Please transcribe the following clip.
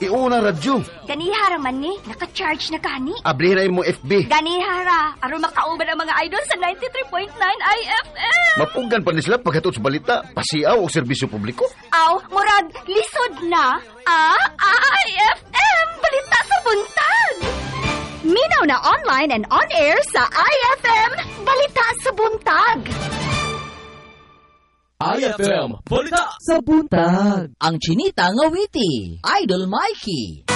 Iuna radyo. Ganihara man ni, naka-charge na kani. Ablihin na mo FB. Ganihara, aron makauban ang mga idol sa 93.9 IFM. Mapugan pa ni sila paghatod sa balita, pasiaw o serbisyo publiko. Aw, murag, lisod na. IFM, balita sa buntag. Minaw na online and on-air sa IFM, balita sa buntag. IFM, balita sa buntag. Ang chinita nga witty, Idol Mikey.